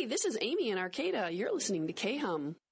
Hey, this is Amy in Arcata. You're listening to K-Hum.